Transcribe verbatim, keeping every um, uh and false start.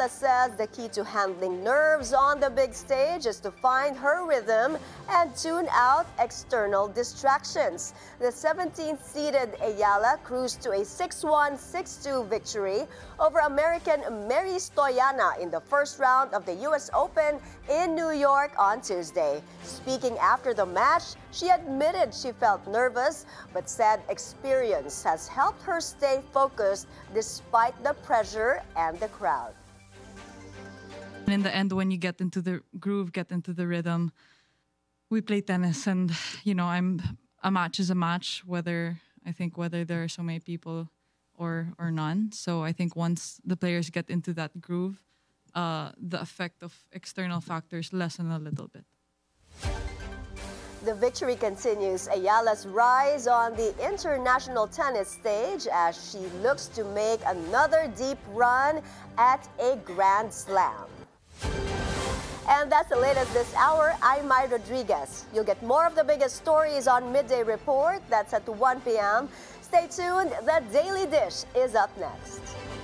Ayala says the key to handling nerves on the big stage is to find her rhythm and tune out external distractions. The seventeenth-seeded Ayala cruised to a six one, six two victory over American Mary Stoyana in the first round of the U S Open in New York on Tuesday. Speaking after the match, she admitted she felt nervous, but said experience has helped her stay focused despite the pressure and the crowd. In the end, when you get into the groove, get into the rhythm, we play tennis, and you know, I'm a match is a match, whether I think whether there are so many people or or none. So I think once the players get into that groove, uh, the effect of external factors lessen a little bit. The victory continues Ayala's rise on the international tennis stage as she looks to make another deep run at a Grand Slam. And that's the latest this hour. I'm Mai Rodriguez. You'll get more of the biggest stories on Midday Report. That's at one p m Stay tuned. The Daily Dish is up next.